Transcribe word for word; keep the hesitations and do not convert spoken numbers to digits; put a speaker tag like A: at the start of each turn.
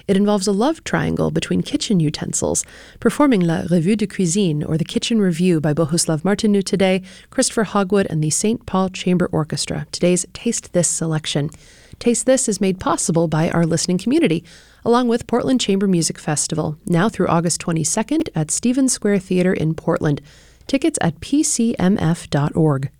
A: It involves a love triangle between kitchen utensils. Performing La Revue de Cuisine, or the Kitchen Review by Bohuslav Martinu today, Christopher Hogwood and the Saint Paul Chamber Orchestra. Today's Taste This selection. Taste This is made possible by our listening community, along with Portland Chamber Music Festival, now through August twenty-second at Stevens Square Theater in Portland. Tickets at p c m f dot org.